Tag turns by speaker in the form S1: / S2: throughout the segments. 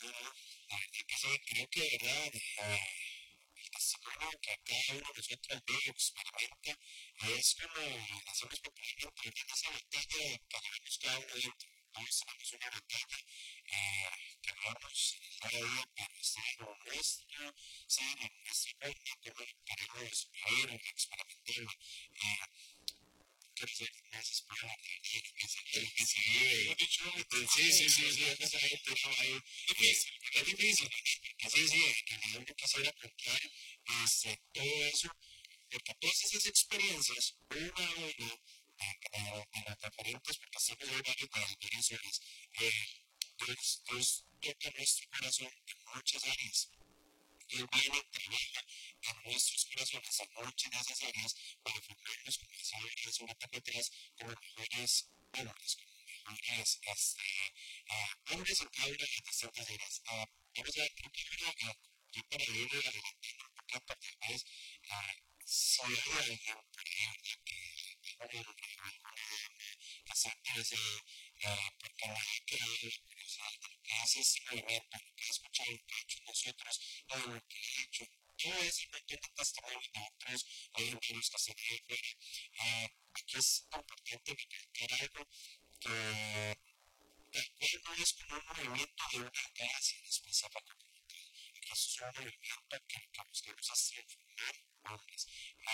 S1: La verdad que sí, creo que de verdad el testimonio que cada uno de nosotros ve y experimenta es como hacemos popularmente en esa batalla que llevamos cada uno dentro. Todos tenemos una batalla que vamos día a día para estar en nuestro ser, en nuestro reino, cómo queremos vivir, experimentarlo. Quiero ser más español, que se vive. Sí, sí, sí, sí, esa gente no hay. Es difícil, porque sí, sí, que uno quisiera contar todo eso, porque todas esas experiencias, una a una, de las diferentes, porque estamos hablando de varias horas, Dios toca nuestro corazón en muchas áreas. Dios viene y trabaja en nuestros corazones en muchas de esas áreas para formarnos, como decía hace una etapa atrás, como mejores hombres, como mejores hombres en cada una de las distintas áreas. Vamos a ver, creo que ahora, yo para ir adelantando un poco, porque tal vez si hay alguien por ahí, ¿verdad? Que está interesado, porque nadie quiere ver que hace este movimiento, lo que ha escuchado, lo que ha hecho nosotros, lo que ha hecho. Todo ese montón de testimonios de otros hermanos que se ven fuera. Aquí es importante recalcar algo que tal cual no es como un movimiento de una clase en específico como tal. Aquí es un movimiento que buscamos es transformar hombres.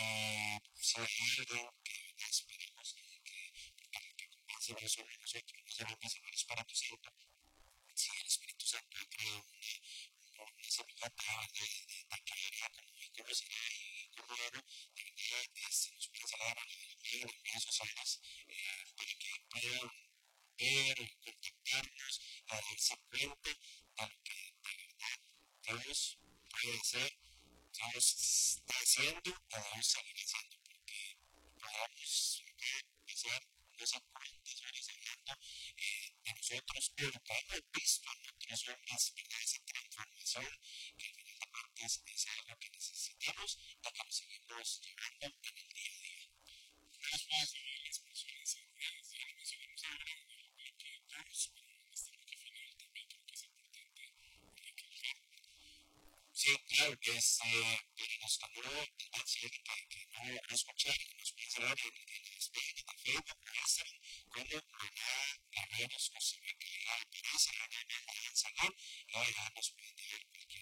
S1: Si hay alguien que esperemos que comience no solo nosotros, no solamente el Espíritu Santo, si el Espíritu Santo ha creado una semillata de claridad como hoy conocerá y como algo, de verdad nos puede salir a las redes sociales para que puedan ver, contactarnos, a darse cuenta de lo que de verdad Dios puede hacer, Dios está haciendo o Dios seguirá haciendo, porque podamos pasar no sé cuántas horas hablando de nosotros, pero lo que hemos visto en otros hombres, ¿verdad? Esa transformación que al final de cuentas es algo que necesitamos y que lo seguimos llevando en el día a día. No es fácil las personas, ya lo mencionamos ahora en el bloque de todos, pero en este bloque final también creo que es importante recalcar. Sí, claro que es, pero nos tomó, ¿verdad? Si alguien que no escuchar, nos puede saber en las páginas de Facebook o Instagram, como Rená Guerreros Costa Rica, y ahí aparece, ahí me dejan seguir, y ahí nos pueden dejar cualquier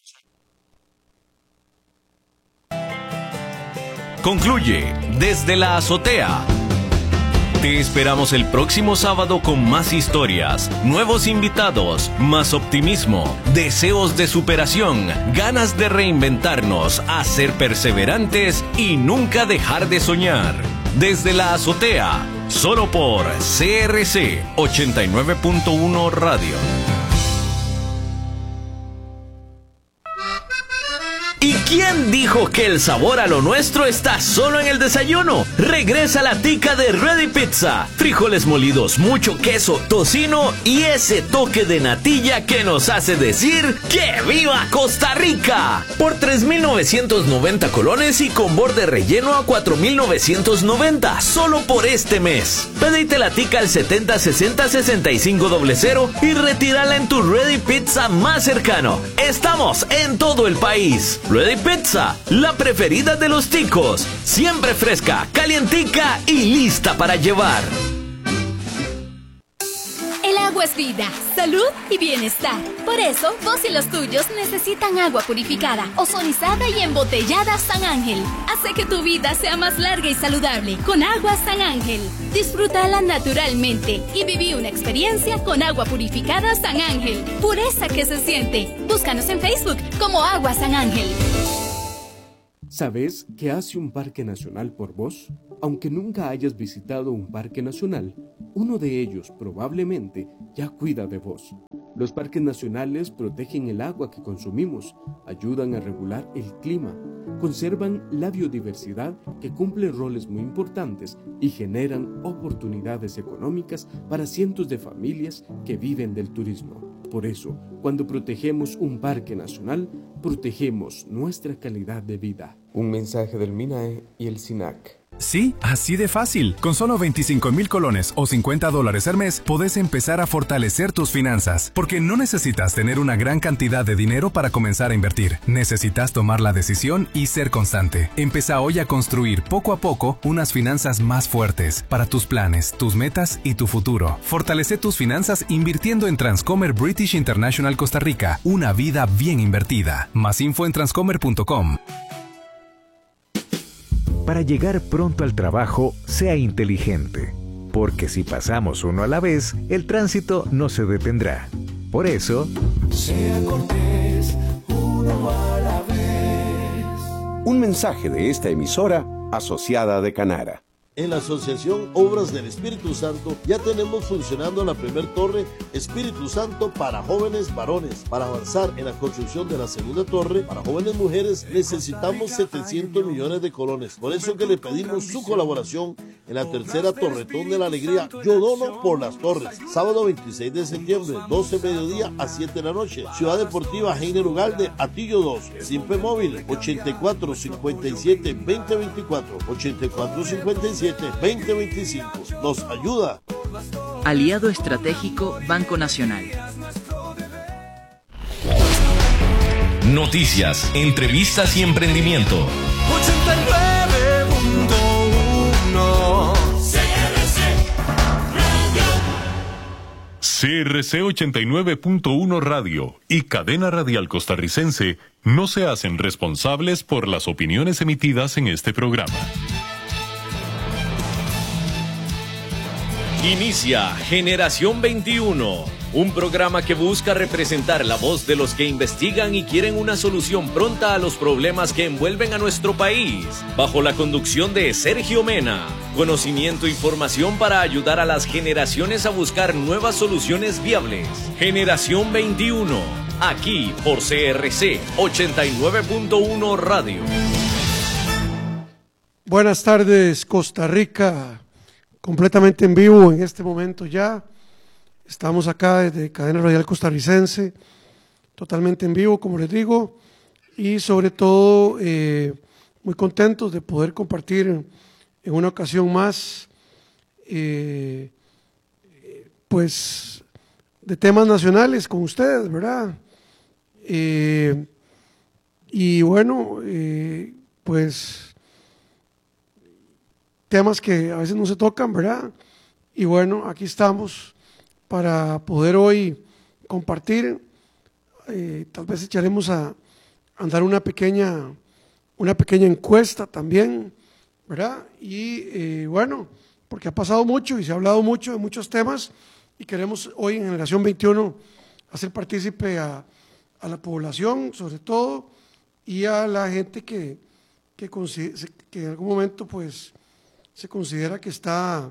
S1: cosa.
S2: Concluye Desde la Azotea. Te esperamos el próximo sábado con más historias, nuevos invitados, más optimismo, deseos de superación, ganas de reinventarnos, a ser perseverantes y nunca dejar de soñar. Desde la Azotea, solo por CRC 89.1 Radio. ¿Y quién dijo que el sabor a lo nuestro está solo en el desayuno? Regresa la tica de Ready Pizza. Frijoles molidos, mucho queso, tocino y ese toque de natilla que nos hace decir ¡que viva Costa Rica! Por 3,990 colones y con borde relleno a 4,990, solo por este mes. Pedite la tica al 7060-6500 y retírala en tu Ready Pizza más cercano. Estamos en todo el país. Ready Pizza, la preferida de los ticos. Siempre fresca, calientica y lista para llevar.
S3: El agua es vida, salud y bienestar. Por eso, vos y los tuyos necesitan agua purificada, ozonizada y embotellada San Ángel. Hace que tu vida sea más larga y saludable con agua San Ángel. Disfrútala naturalmente y viví una experiencia con agua purificada San Ángel. Pureza que se siente. Búscanos en Facebook como Agua San Ángel.
S4: ¿Sabes qué hace un parque nacional por vos? Aunque nunca hayas visitado un parque nacional, uno de ellos probablemente ya cuida de vos. Los parques nacionales protegen el agua que consumimos, ayudan a regular el clima, conservan la biodiversidad que cumple roles muy importantes y generan oportunidades económicas para cientos de familias que viven del turismo. Por eso, cuando protegemos un parque nacional, protegemos nuestra calidad de vida.
S5: Un mensaje del MINAE y el SINAC. Sí, así de fácil. Con solo 25,000 colones o $50 al mes, podés empezar a fortalecer tus finanzas. Porque no necesitas tener una gran cantidad de dinero para comenzar a invertir. Necesitas tomar la decisión y ser constante. Empezá hoy a construir poco a poco unas finanzas más fuertes para tus planes, tus metas y tu futuro. Fortalece tus finanzas invirtiendo en Transcomer British International Costa Rica. Una vida bien invertida. Más info en transcomer.com.
S6: Para llegar pronto al trabajo, sea inteligente, porque si pasamos uno a la vez, el tránsito no se detendrá. Por eso,
S7: sea cortés, uno a la vez.
S8: Un mensaje de esta emisora asociada de Canara.
S9: En la Asociación Obras del Espíritu Santo ya tenemos funcionando la primer torre Espíritu Santo para jóvenes varones. Para avanzar en la construcción de la segunda torre para jóvenes mujeres necesitamos 700 millones de colones. Por eso que le pedimos su colaboración en la tercera Torretón de la Alegría. Yo dono por las torres. Sábado 26 de septiembre, 12 mediodía a 7 de la noche. Ciudad Deportiva Heiner Ugalde, Atillo 2. Simpe Móvil, 8457-2024. 8457-2025. Nos ayuda.
S10: Aliado estratégico Banco Nacional.
S2: Noticias, entrevistas y emprendimiento.
S7: 89.1
S11: CRC 89.1 Radio y Cadena Radial Costarricense no se hacen responsables por las opiniones emitidas en este programa.
S2: Inicia Generación 21, un programa que busca representar la voz de los que investigan y quieren una solución pronta a los problemas que envuelven a nuestro país, bajo la conducción de Sergio Mena. Conocimiento e información para ayudar a las generaciones a buscar nuevas soluciones viables. Generación 21, aquí por CRC 89.1 Radio.
S12: Buenas tardes, Costa Rica. Completamente en vivo en este momento ya. Estamos acá desde Cadena Radial Costarricense, totalmente en vivo, como les digo, y sobre todo muy contentos de poder compartir en una ocasión más, pues, de temas nacionales con ustedes, ¿verdad? Y bueno, pues, temas que a veces no se tocan, ¿verdad? Y bueno, aquí estamos para poder hoy compartir. Tal vez echaremos a andar una pequeña encuesta también, ¿verdad? Y bueno, porque ha pasado mucho y se ha hablado mucho de muchos temas y queremos hoy en Generación 21 hacer partícipe a la población, sobre todo, y a la gente que en algún momento pues se considera que está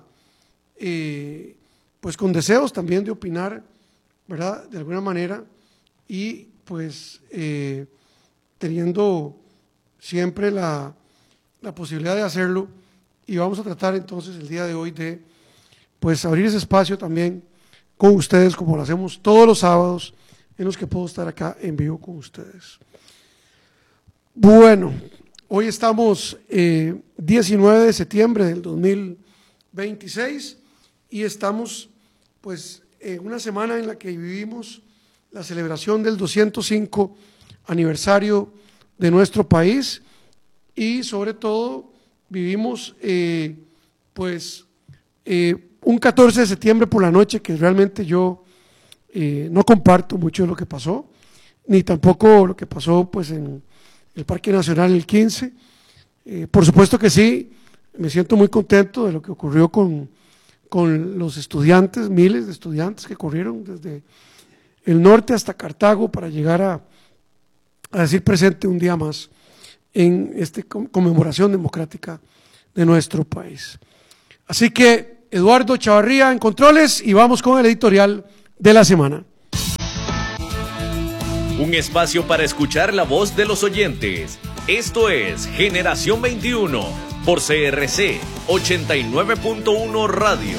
S12: pues con deseos también de opinar, ¿verdad? De alguna manera, y pues teniendo siempre la posibilidad de hacerlo, y vamos a tratar entonces el día de hoy de pues abrir ese espacio también con ustedes, como lo hacemos todos los sábados en los que puedo estar acá en vivo con ustedes. Bueno, hoy estamos 19 de septiembre del 2026 y estamos pues en una semana en la que vivimos la celebración del 205 aniversario de nuestro país y sobre todo vivimos un 14 de septiembre por la noche que realmente yo no comparto mucho de lo que pasó, ni tampoco lo que pasó pues en el Parque Nacional el 15. Por supuesto que sí, me siento muy contento de lo que ocurrió con los estudiantes, miles de estudiantes que corrieron desde el norte hasta Cartago para llegar a decir presente un día más en esta conmemoración democrática de nuestro país. Así que Eduardo Chavarría en controles y vamos con el editorial de la semana.
S2: Un espacio para escuchar la voz de los oyentes. Esto es Generación 21 por CRC 89.1 Radio.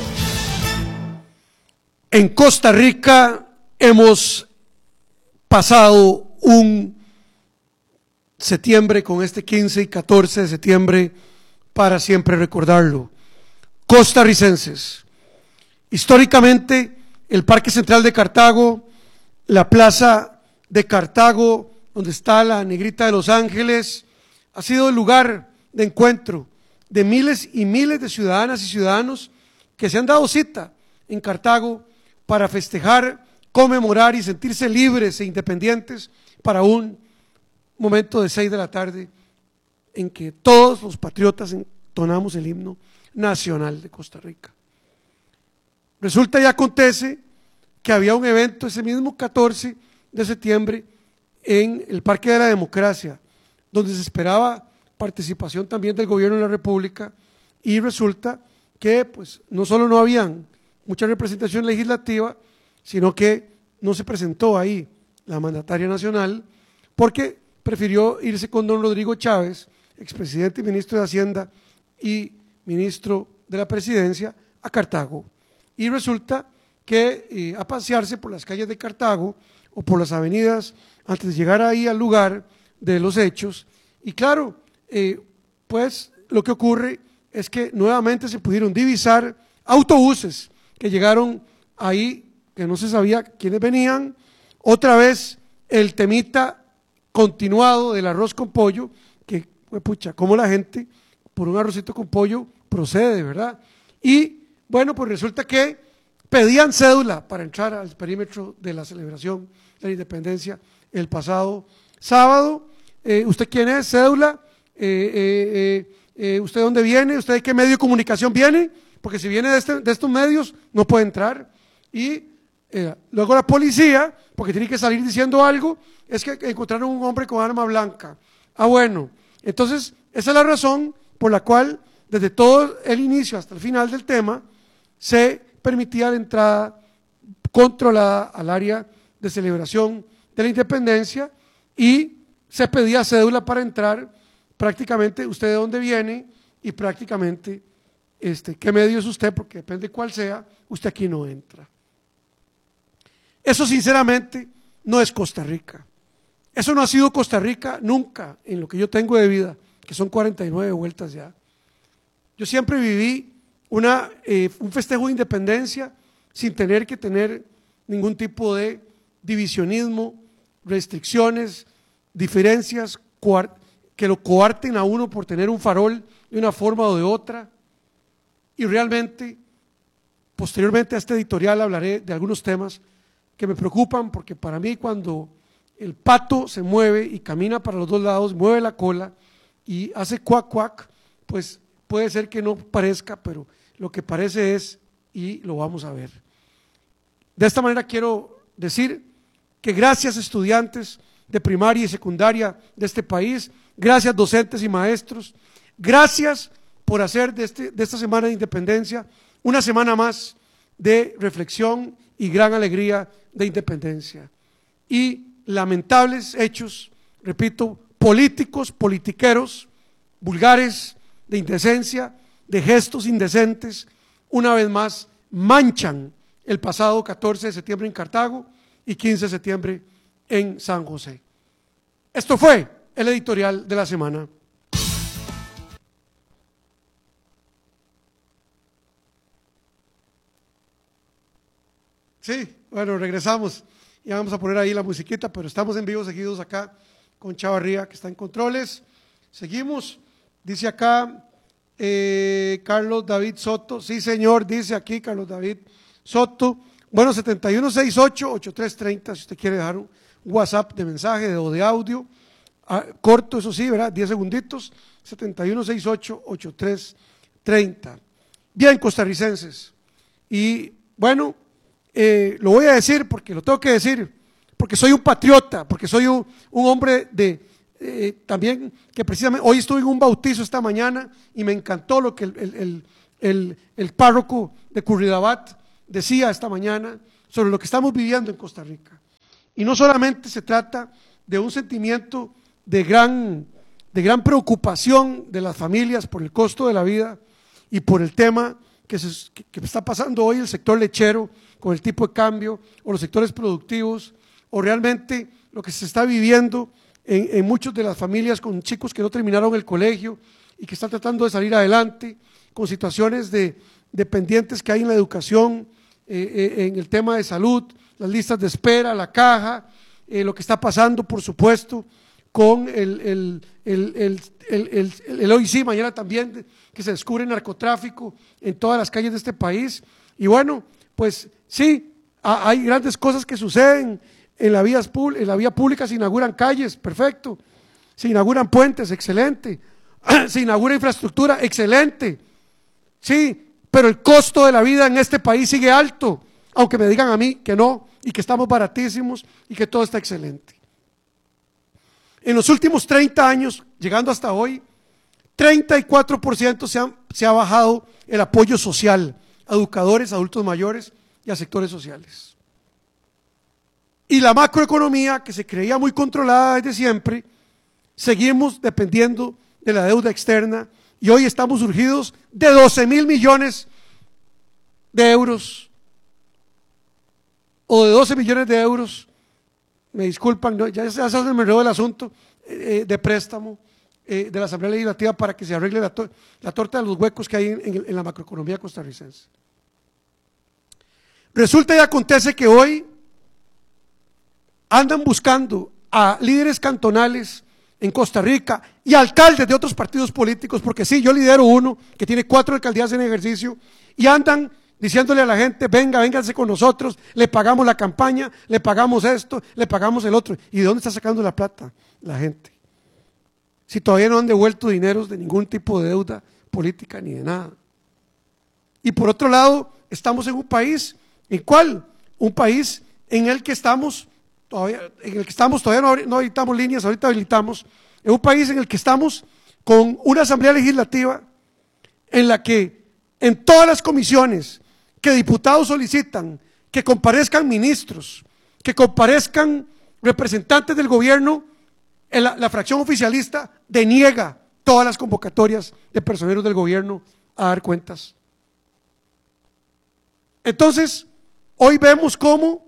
S12: En Costa Rica hemos pasado un septiembre con este 15 y 14 de septiembre para siempre recordarlo. Costarricenses, históricamente el Parque Central de Cartago, la Plaza de Cartago, donde está la Negrita de Los Ángeles, ha sido el lugar de encuentro de miles y miles de ciudadanas y ciudadanos que se han dado cita en Cartago para festejar, conmemorar y sentirse libres e independientes para un momento de 6 de la tarde en que todos los patriotas entonamos el himno nacional de Costa Rica. Resulta y acontece que había un evento ese mismo 14 de septiembre en el Parque de la Democracia, donde se esperaba participación también del gobierno de la República, y resulta que pues no solo no habían mucha representación legislativa, sino que no se presentó ahí la mandataria nacional, porque prefirió irse con don Rodrigo Chávez, expresidente y ministro de Hacienda y ministro de la Presidencia, a Cartago. Y resulta que a pasearse por las calles de Cartago o por las avenidas antes de llegar ahí al lugar de los hechos, y claro, pues lo que ocurre es que nuevamente se pudieron divisar autobuses que llegaron ahí, que no se sabía quiénes venían, otra vez el temita continuado del arroz con pollo, que pucha, como la gente por un arrocito con pollo procede, ¿verdad? Y bueno, pues resulta que pedían cédula para entrar al perímetro de la celebración de la independencia el pasado sábado. ¿Usted quién es? ¿Cédula? ¿Usted dónde viene? ¿Usted de qué medio de comunicación viene? Porque si viene de estos medios no puede entrar. Y luego la policía, porque tiene que salir diciendo algo, es que encontraron un hombre con arma blanca. Ah, bueno, entonces esa es la razón por la cual desde todo el inicio hasta el final del tema se permitía la entrada controlada al área de celebración de la independencia y se pedía cédula para entrar. Prácticamente usted de dónde viene y prácticamente qué medio es usted, porque depende cuál sea, usted aquí no entra. Eso sinceramente no es Costa Rica. Eso no ha sido Costa Rica nunca en lo que yo tengo de vida, que son 49 vueltas ya. Yo siempre viví un festejo de independencia sin tener que tener ningún tipo de divisionismo, restricciones, diferencias que lo coarten a uno por tener un farol de una forma o de otra. Y realmente, posteriormente a este editorial hablaré de algunos temas que me preocupan, porque para mí cuando el pato se mueve y camina para los dos lados, mueve la cola y hace cuac cuac, pues puede ser que no parezca, pero lo que parece es, y lo vamos a ver. De esta manera quiero decir que gracias estudiantes de primaria y secundaria de este país, gracias docentes y maestros, gracias por hacer de esta semana de independencia una semana más de reflexión y gran alegría de independencia. Y lamentables hechos, repito, políticos, politiqueros, vulgares, de indecencia, de gestos indecentes, una vez más manchan el pasado 14 de septiembre en Cartago y 15 de septiembre en San José. Esto fue el editorial de la semana. Sí, bueno, regresamos y vamos a poner ahí la musiquita, pero estamos en vivo seguidos acá con Chavarría, que está en controles. Seguimos, dice acá Carlos David Soto, sí señor, dice aquí Carlos David Soto. Bueno, 7168-8330, si usted quiere dejar un WhatsApp de mensaje o de audio, corto, eso sí, ¿verdad? 10 segunditos, 7168-8330. Bien, costarricenses, y bueno, lo voy a decir porque lo tengo que decir, porque soy un patriota, porque soy un hombre de también que precisamente hoy estuve en un bautizo esta mañana y me encantó lo que el párroco de Curridabat decía esta mañana sobre lo que estamos viviendo en Costa Rica. Y no solamente se trata de un sentimiento de gran preocupación de las familias por el costo de la vida y por el tema que está pasando hoy el sector lechero con el tipo de cambio, o los sectores productivos, o realmente lo que se está viviendo en muchas de las familias con chicos que no terminaron el colegio y que están tratando de salir adelante, con situaciones de pendientes que hay en la educación, en el tema de salud, las listas de espera, la caja, lo que está pasando, por supuesto, con el hoy sí, mañana también, que se descubre narcotráfico en todas las calles de este país. Y bueno, pues sí, hay grandes cosas que suceden en la vía pública, se inauguran calles, perfecto, se inauguran puentes, excelente, se inaugura infraestructura, excelente, sí, pero el costo de la vida en este país sigue alto, aunque me digan a mí que no, y que estamos baratísimos y que todo está excelente. En los últimos 30 años, llegando hasta hoy, 34% se ha bajado el apoyo social a educadores, adultos mayores y a sectores sociales. Y la macroeconomía, que se creía muy controlada desde siempre, seguimos dependiendo de la deuda externa y hoy estamos surgidos de 12.000 millones de euros o de 12 millones de euros, me disculpan, no, ya se me enredó el asunto, de préstamo de la Asamblea Legislativa para que se arregle la torta de los huecos que hay en la macroeconomía costarricense. Resulta y acontece que hoy andan buscando a líderes cantonales en Costa Rica y alcaldes de otros partidos políticos, porque sí, yo lidero uno que tiene 4 alcaldías en ejercicio, y andan diciéndole a la gente, vénganse con nosotros, le pagamos la campaña, le pagamos esto, le pagamos el otro. ¿Y de dónde está sacando la plata la gente? Si todavía no han devuelto dineros de ningún tipo de deuda política ni de nada. Y por otro lado, estamos en un país, ¿en cuál? Un país en el que estamos todavía no habilitamos líneas, ahorita habilitamos, en un país en el que estamos con una asamblea legislativa en la que en todas las comisiones que diputados solicitan que comparezcan ministros, que comparezcan representantes del gobierno, la fracción oficialista deniega todas las convocatorias de personeros del gobierno a dar cuentas. Entonces, hoy vemos cómo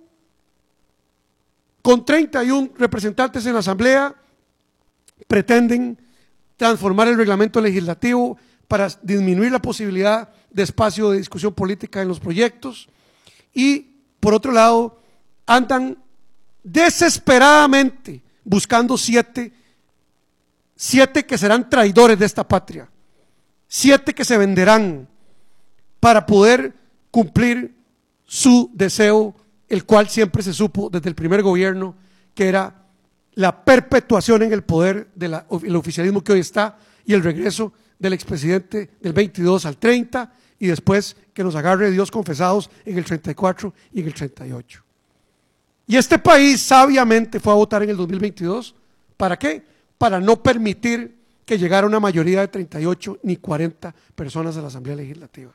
S12: con 31 representantes en la asamblea pretenden transformar el reglamento legislativo para disminuir la posibilidad de espacio de discusión política en los proyectos, y por otro lado andan desesperadamente buscando 7 que serán traidores de esta patria, 7 que se venderán para poder cumplir su deseo, el cual siempre se supo desde el primer gobierno, que era la perpetuación en el poder del oficialismo que hoy está y el regreso del expresidente del 22 al 30 y después que nos agarre Dios confesados en el 34 y en el 38. Y este país sabiamente fue a votar en el 2022, ¿para qué? Para no permitir que llegara una mayoría de 38 ni 40 personas a la Asamblea Legislativa.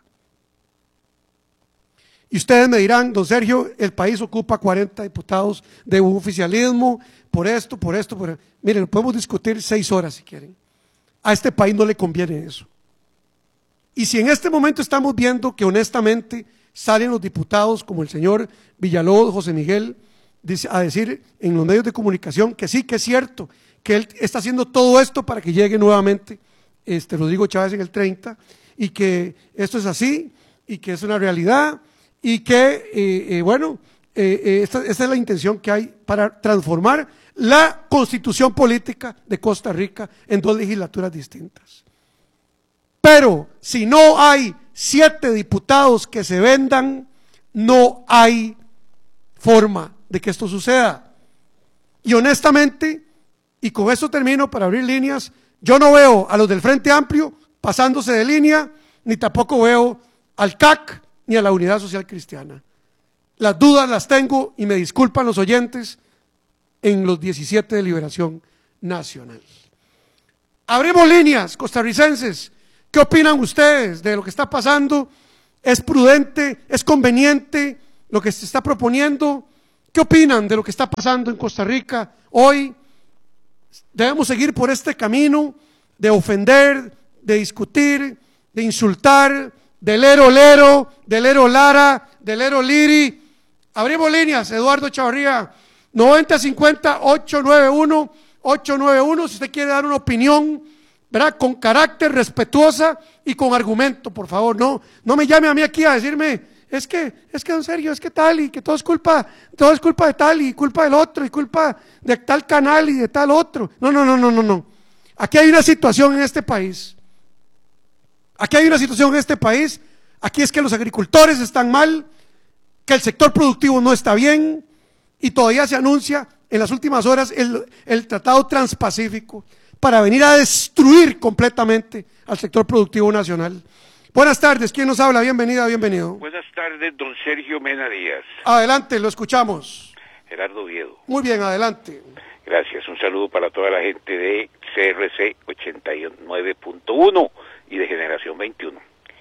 S12: Y ustedes me dirán, don Sergio, el país ocupa 40 diputados de un oficialismo, por esto. Miren, lo podemos discutir 6 horas si quieren. A este país no le conviene eso. Y si en este momento estamos viendo que honestamente salen los diputados como el señor Villalobos, José Miguel, a decir en los medios de comunicación que sí, que es cierto, que él está haciendo todo esto para que llegue nuevamente Rodrigo Chávez en el 30, y que esto es así, y que es una realidad, y que, esta es la intención que hay para transformar la constitución política de Costa Rica en 2 legislaturas distintas. Pero si no hay 7 diputados que se vendan, no hay forma de que esto suceda. Y honestamente, y con esto termino para abrir líneas, yo no veo a los del Frente Amplio pasándose de línea, ni tampoco veo al CAC ni a la Unidad Social Cristiana. Las dudas las tengo, y me disculpan los oyentes, en los 17 de Liberación Nacional. Abrimos líneas, costarricenses. ¿Qué opinan ustedes de lo que está pasando? ¿Es prudente? ¿Es conveniente lo que se está proponiendo? ¿Qué opinan de lo que está pasando en Costa Rica hoy? ¿Debemos seguir por este camino de ofender, de discutir, de insultar, del lero, del lero lara, del lero liri? Abrimos líneas, Eduardo Chavarría, 9050-891, si usted quiere dar una opinión ¿verdad? Con carácter, respetuosa y con argumento, por favor. No me llame a mí aquí a decirme, es que don Sergio, es que tal, y que todo es culpa de tal, y culpa del otro, y culpa de tal canal y de tal otro. No. Aquí hay una situación en este país. Aquí es que los agricultores están mal, que el sector productivo no está bien, y todavía se anuncia en las últimas horas el Tratado Transpacífico para venir a destruir completamente al sector productivo nacional. Buenas tardes, ¿quién nos habla? Bienvenida, bienvenido.
S13: Buenas tardes, don Sergio Mena Díaz.
S12: Adelante, lo escuchamos.
S13: Gerardo Oviedo.
S12: Muy bien, adelante.
S13: Gracias, un saludo para toda la gente de CRC 89.1 y de Generación 21.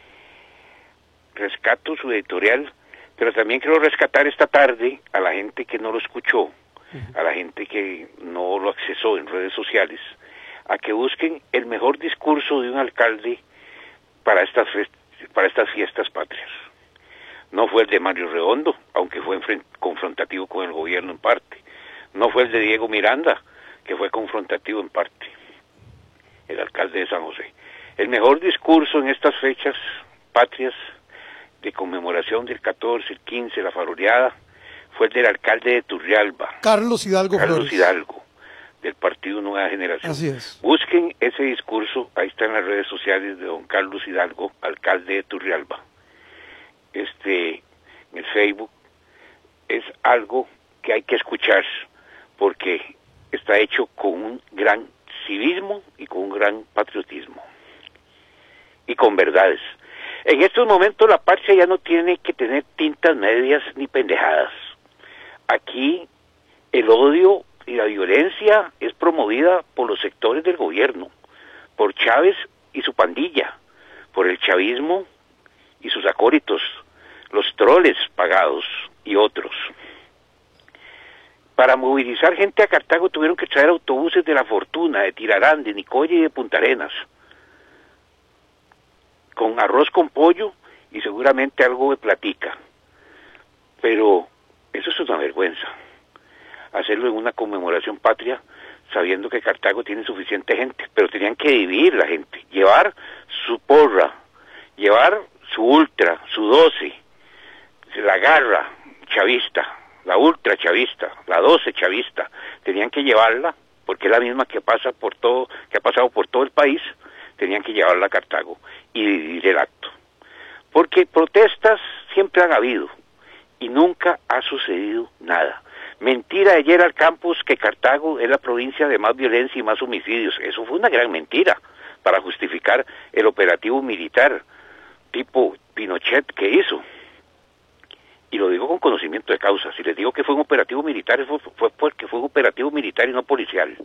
S13: Rescato su editorial, pero también quiero rescatar esta tarde a la gente que no lo escuchó, a la gente que no lo accesó en redes sociales, a que busquen el mejor discurso de un alcalde para estas fiestas patrias. No fue el de Mario Redondo, aunque fue confrontativo con el gobierno en parte. No fue el de Diego Miranda, que fue confrontativo en parte. El alcalde de San José. El mejor discurso en estas fechas patrias de conmemoración del 14, el 15, la faroleada, fue el del alcalde de Turrialba.
S12: Carlos Hidalgo Flores.
S13: Del Partido Nueva Generación.
S12: Así es.
S13: Busquen ese discurso, ahí está en las redes sociales de don Carlos Hidalgo, alcalde de Turrialba. En el Facebook, es algo que hay que escuchar, porque está hecho con un gran civismo y con un gran patriotismo. Y con verdades. En estos momentos la patria ya no tiene que tener tintas medias ni pendejadas. Aquí el odio y la violencia es promovida por los sectores del gobierno, por Chávez y su pandilla, por el chavismo y sus acólitos, los troles pagados y otros. Para movilizar gente a Cartago tuvieron que traer autobuses de La Fortuna, de Tirarán, de Nicoya y de Punta Arenas, con arroz con pollo y seguramente algo de platica. Pero eso es una vergüenza. Hacerlo en una conmemoración patria, sabiendo que Cartago tiene suficiente gente, pero tenían que dividir la gente, llevar su porra, llevar su ultra, su 12, la garra chavista, la ultra chavista, la 12 chavista, tenían que llevarla, porque es la misma que pasa por todo, que ha pasado por todo el país, tenían que llevarla a Cartago y dividir el acto. Porque protestas siempre han habido y nunca ha sucedido nada. Mentira de Gerald Campos que Cartago es la provincia de más violencia y más homicidios. Eso fue una gran mentira para justificar el operativo militar tipo Pinochet que hizo. Y lo digo con conocimiento de causa. Si les digo que fue un operativo militar, fue porque fue un operativo militar y no policial.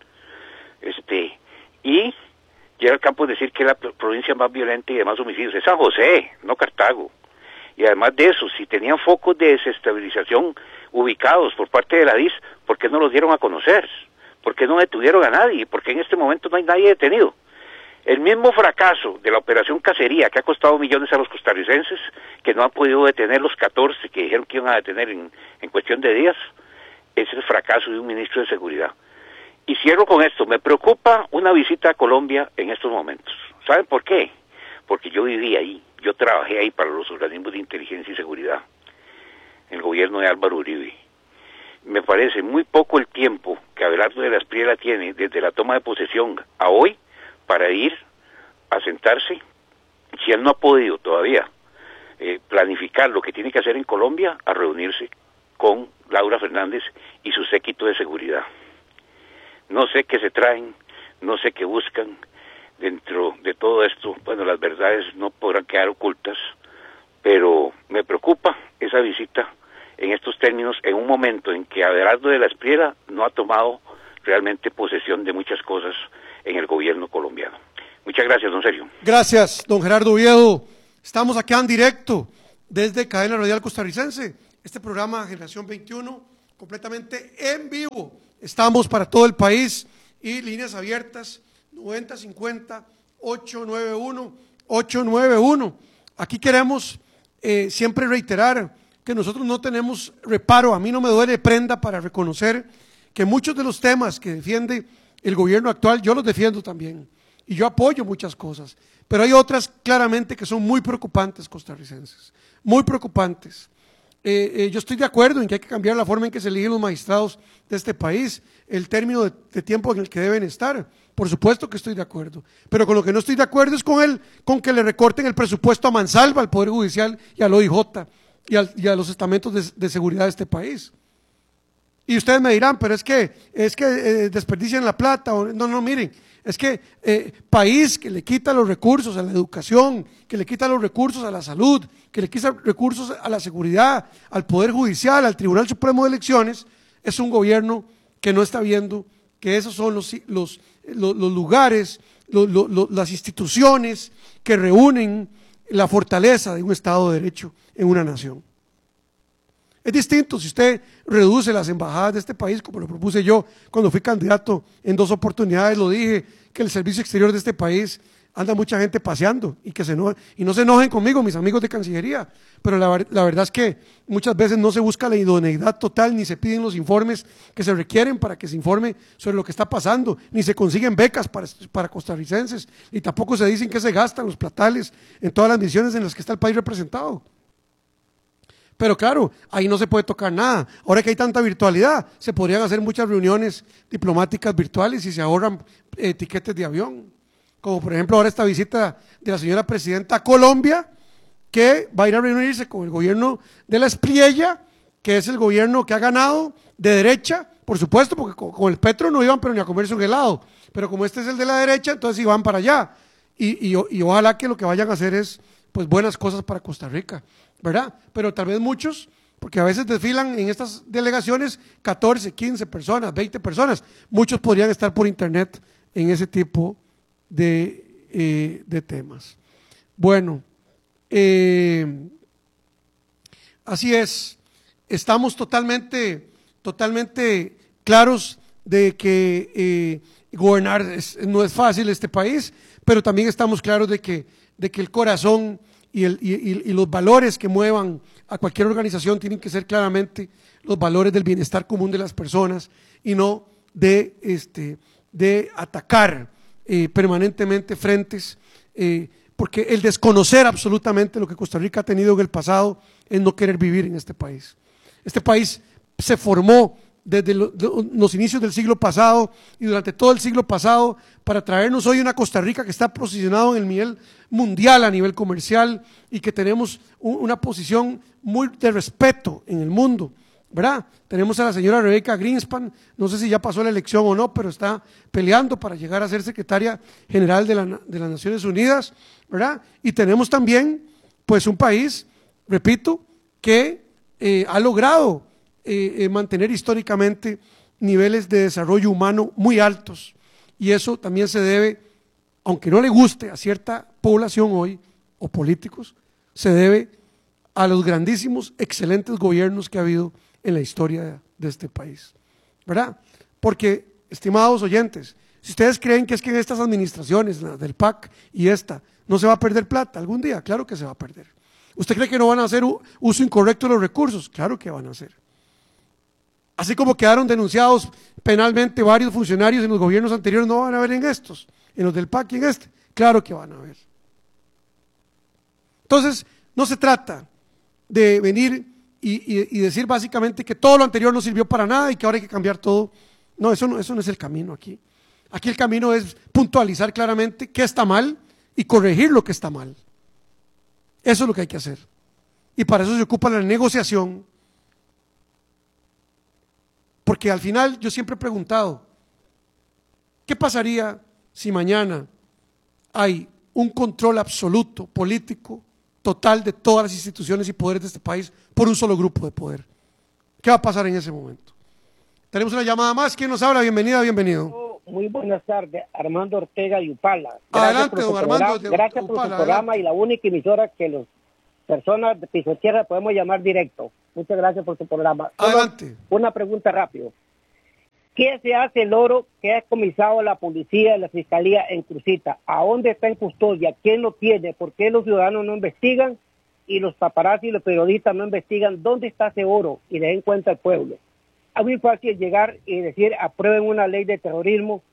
S13: Y Gerald Campos decir que es la provincia más violenta y de más homicidios. Es San José, no Cartago. Y además de eso, si tenían focos de desestabilización ubicados por parte de la DIS, ¿por qué no los dieron a conocer? ¿Por qué no detuvieron a nadie? ¿Por qué en este momento no hay nadie detenido? El mismo fracaso de la operación Cacería, que ha costado millones a los costarricenses, que no han podido detener los 14 que dijeron que iban a detener en cuestión de días, es el fracaso de un ministro de Seguridad. Y cierro con esto, me preocupa una visita a Colombia en estos momentos. ¿Saben por qué? Porque yo viví ahí, yo trabajé ahí para los organismos de inteligencia y seguridad, en el gobierno de Álvaro Uribe. Me parece muy poco el tiempo que Abelardo de la Espriella tiene desde la toma de posesión a hoy para ir a sentarse, si él no ha podido todavía planificar lo que tiene que hacer en Colombia, a reunirse con Laura Fernández y su séquito de seguridad. No sé qué se traen, no sé qué buscan. Dentro de todo esto, bueno, las verdades no podrán quedar ocultas, pero me preocupa esa visita en estos términos, en un momento en que Abelardo de la Espriella no ha tomado realmente posesión de muchas cosas en el gobierno colombiano. Muchas gracias, don Sergio.
S12: Gracias, don Gerardo Oviedo. Estamos acá en directo desde Cadena Radial Costarricense, este programa Generación 21, completamente en vivo. Estamos para todo el país y líneas abiertas 9050-891-891. Aquí queremos siempre reiterar que nosotros no tenemos reparo, a mí no me duele prenda para reconocer que muchos de los temas que defiende el gobierno actual, yo los defiendo también. y yo apoyo muchas cosas, pero hay otras claramente que son muy preocupantes, costarricenses, muy preocupantes. Yo estoy de acuerdo en que hay que cambiar la forma en que se eligen los magistrados de este país, el término de tiempo en el que deben estar. Por supuesto que estoy de acuerdo, pero con lo que no estoy de acuerdo es con que le recorten el presupuesto a mansalva al Poder Judicial y al OIJ y a los estamentos de seguridad de este país. Y ustedes me dirán, pero es que desperdician la plata. No, miren, es que país que le quita los recursos a la educación, que le quita los recursos a la salud, que le quita recursos a la seguridad, al Poder Judicial, al Tribunal Supremo de Elecciones, es un gobierno que no está viendo que esos son los lugares, las instituciones que reúnen la fortaleza de un Estado de Derecho en una nación. Es distinto si usted reduce las embajadas de este país, como lo propuse yo cuando fui candidato en 2 oportunidades, lo dije, que el servicio exterior de este país anda mucha gente paseando y no se enojen conmigo, mis amigos de Cancillería, pero la verdad es que muchas veces no se busca la idoneidad total, ni se piden los informes que se requieren para que se informe sobre lo que está pasando, ni se consiguen becas para costarricenses, y tampoco se dicen que se gastan los platales en todas las misiones en las que está el país representado. Pero claro, ahí no se puede tocar nada. Ahora que hay tanta virtualidad, se podrían hacer muchas reuniones diplomáticas virtuales y se ahorran tiquetes de avión. Como por ejemplo ahora esta visita de la señora presidenta a Colombia, que va a ir a reunirse con el gobierno de la Espriella, que es el gobierno que ha ganado de derecha, por supuesto, porque con el Petro no iban pero ni a comerse un helado, pero como este es el de la derecha, entonces iban para allá. Y ojalá que lo que vayan a hacer es pues buenas cosas para Costa Rica, ¿verdad? Pero tal vez muchos, porque a veces desfilan en estas delegaciones 14, 15 personas, 20 personas, muchos podrían estar por internet en ese tipo de temas. Bueno, así es, estamos totalmente claros de que gobernar no es fácil este país, pero también estamos claros de que el corazón y los valores que muevan a cualquier organización tienen que ser claramente los valores del bienestar común de las personas y no de atacar permanentemente frentes, porque el desconocer absolutamente lo que Costa Rica ha tenido en el pasado es no querer vivir en este país. Este país se formó desde los inicios del siglo pasado y durante todo el siglo pasado para traernos hoy una Costa Rica que está posicionado en el nivel mundial a nivel comercial y que tenemos una posición muy de respeto en el mundo, ¿verdad? Tenemos a la señora Rebecca Greenspan, no sé si ya pasó la elección o no, pero está peleando para llegar a ser secretaria general de las Naciones Unidas, ¿verdad? Y tenemos también pues un país, repito, que ha logrado mantener históricamente niveles de desarrollo humano muy altos, y eso también se debe, aunque no le guste a cierta población hoy o políticos, se debe a los grandísimos, excelentes gobiernos que ha habido en la historia de este país, ¿verdad? Porque, estimados oyentes, si ustedes creen que es que en estas administraciones, la del PAC y esta, no se va a perder plata algún día, claro que se va a perder. ¿Usted cree que no van a hacer uso incorrecto de los recursos? Claro que van a hacer. Así como quedaron denunciados penalmente varios funcionarios en los gobiernos anteriores, no van a haber en estos, en los del PAC y en este, claro que van a haber. Entonces, no se trata de venir y decir básicamente que todo lo anterior no sirvió para nada y que ahora hay que cambiar todo. No, eso no es el camino aquí. Aquí el camino es puntualizar claramente qué está mal y corregir lo que está mal. Eso es lo que hay que hacer. Y para eso se ocupa la negociación. Porque al final yo siempre he preguntado, ¿qué pasaría si mañana hay un control absoluto, político, total de todas las instituciones y poderes de este país por un solo grupo de poder? ¿Qué va a pasar en ese momento? Tenemos una llamada más. ¿Quién nos habla? Bienvenida, bienvenido.
S14: Muy buenas tardes, Armando Ortega de Upala.
S12: Adelante, don Armando.
S14: Gracias por su programa y la única emisora que las personas de Piso Tierra podemos llamar directo. Muchas gracias por su programa.
S12: Adelante.
S14: Una pregunta rápido. ¿Qué se hace el oro que ha comisado la policía y la fiscalía en Crucita? ¿A dónde está en custodia? ¿Quién lo tiene? ¿Por qué los ciudadanos no investigan y los paparazzi y los periodistas no investigan dónde está ese oro y le den cuenta al pueblo? Es muy fácil llegar y decir aprueben una ley de terrorismo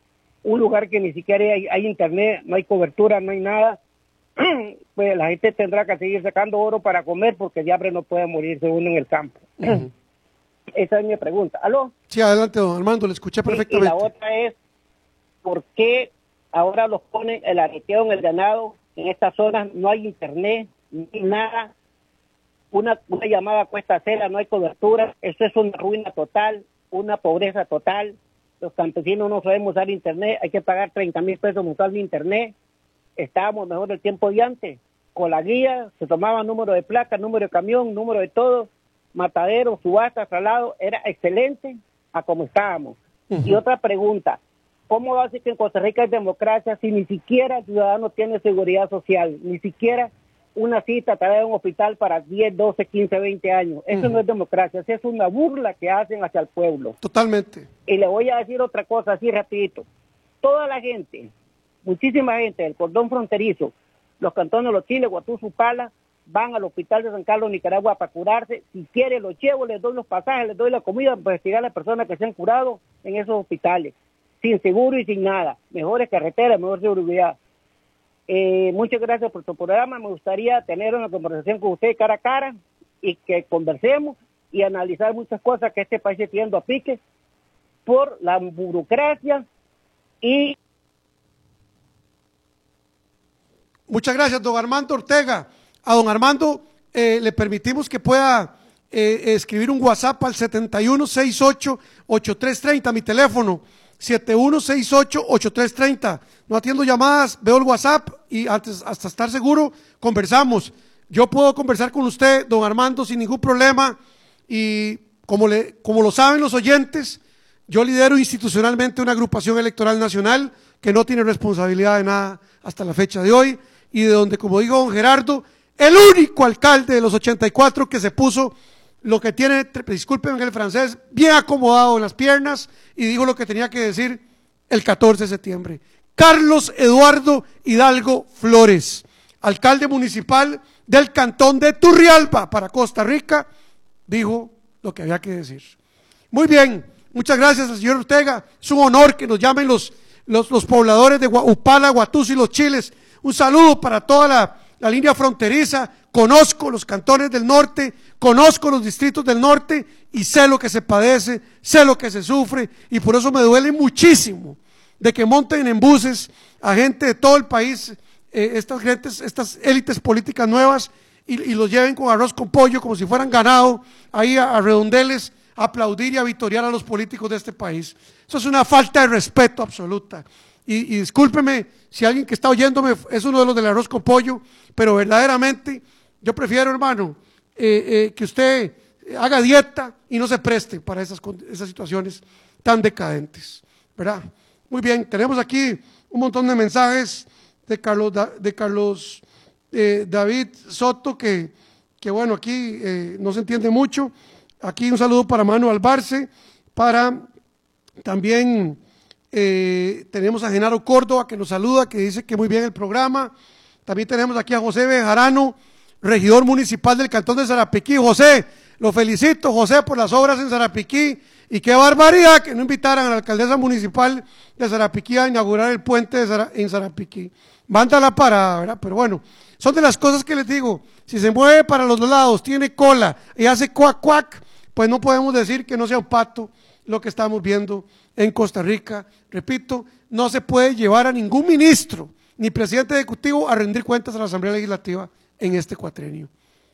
S14: un lugar que ni siquiera hay internet, no hay cobertura, no hay nada, pues la gente tendrá que seguir sacando oro para comer porque de hambre no puede morirse uno en el campo. Esa es mi pregunta. ¿Aló?
S12: Sí, adelante, don Armando, le escuché perfectamente.
S14: Y la otra es, ¿por qué ahora los ponen el aleteo en el ganado? En estas zonas no hay internet, ni nada. Una llamada cuesta cera, no hay cobertura. Eso es una ruina total, una pobreza total. Los campesinos no sabemos usar internet, hay que pagar 30,000 pesos mensual de internet. Estábamos mejor el tiempo de antes. Con la guía se tomaba número de placa, número de camión, número de todo. Matadero, subasta, traslado, era excelente a como estábamos. Y otra pregunta, ¿cómo va a ser que en Costa Rica hay democracia si ni siquiera el ciudadano tiene seguridad social, ni siquiera una cita a través de un hospital para 10, 12, 15, 20 años? Eso no es democracia, eso es una burla que hacen hacia el pueblo.
S12: Totalmente.
S14: Y le voy a decir otra cosa así rapidito. Toda la gente, muchísima gente del cordón fronterizo, los cantones de Los Chiles, Guatuzú, Pala, van al hospital de San Carlos, Nicaragua, para curarse. Si quiere, los llevo, les doy los pasajes, les doy la comida para investigar a las personas que se han curado en esos hospitales, sin seguro y sin nada. Mejores carreteras, mejor seguridad. Muchas gracias por tu programa. Me gustaría tener una conversación con usted cara a cara y que conversemos y analizar muchas cosas que este país está yendo a pique por la burocracia y...
S12: Muchas gracias, don Armando Ortega. A don Armando le permitimos que pueda escribir un WhatsApp al 7168-8330, mi teléfono, 7168-8330. No atiendo llamadas, veo el WhatsApp y antes, hasta estar seguro, conversamos. Yo puedo conversar con usted, don Armando, sin ningún problema, y como lo saben los oyentes, yo lidero institucionalmente una agrupación electoral nacional que no tiene responsabilidad de nada hasta la fecha de hoy, y de donde, como dijo don Gerardo, el único alcalde de los 84 que se puso lo que tiene, discúlpenme el francés, bien acomodado en las piernas y dijo lo que tenía que decir el 14 de septiembre. Carlos Eduardo Hidalgo Flores, alcalde municipal del cantón de Turrialba para Costa Rica, dijo lo que había que decir. Muy bien, muchas gracias al señor Ortega, es un honor que nos llamen los pobladores de Upala, Guatuzú y Los Chiles. Un saludo para toda la línea fronteriza. Conozco los cantones del norte, conozco los distritos del norte y sé lo que se padece, sé lo que se sufre, y por eso me duele muchísimo de que monten en buses a gente de todo el país, estas élites políticas nuevas, y los lleven con arroz con pollo como si fueran ganado ahí a redondeles, a aplaudir y a vitorear a los políticos de este país. Eso es una falta de respeto absoluta. Y discúlpeme si alguien que está oyéndome es uno de los del arroz con pollo, pero verdaderamente yo prefiero, hermano, que usted haga dieta y no se preste para esas situaciones tan decadentes, ¿verdad? Muy bien, tenemos aquí un montón de mensajes de Carlos David Soto, que bueno, aquí no se entiende mucho. Aquí un saludo para Manu Albarce, para también... tenemos a Genaro Córdoba que nos saluda, que dice que muy bien el programa. También tenemos aquí a José Bejarano, regidor municipal del cantón de Sarapiquí. José, lo felicito, José, por las obras en Sarapiquí, y qué barbaridad que no invitaran a la alcaldesa municipal de Sarapiquí a inaugurar el puente en Sarapiquí. Manda la parada, ¿verdad? Pero bueno, son de las cosas que les digo, si se mueve para los dos lados, tiene cola y hace cuac cuac, pues no podemos decir que no sea un pato lo que estamos viendo en Costa Rica. Repito, no se puede llevar a ningún ministro ni presidente ejecutivo a rendir cuentas a la Asamblea Legislativa en este cuatrenio.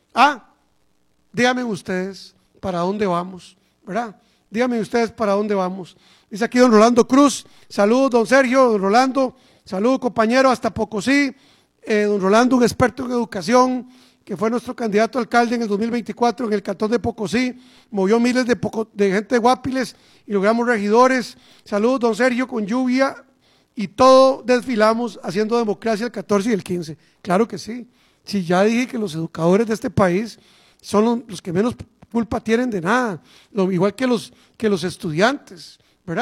S12: Díganme ustedes para dónde vamos, ¿verdad? Díganme ustedes para dónde vamos. Dice aquí don Rolando Cruz, saludos don Sergio, don Rolando, saludos compañero hasta Pocosí. Don Rolando, un experto en educación, que fue nuestro candidato a alcalde en el 2024 en el cantón de Pocosí, movió miles de gente de Guapiles y logramos regidores. Saludos don Sergio, con lluvia y todo desfilamos haciendo democracia el 14 y el 15. Claro que sí, si ya dije que los educadores de este país son los que menos culpa tienen de nada, igual que los estudiantes.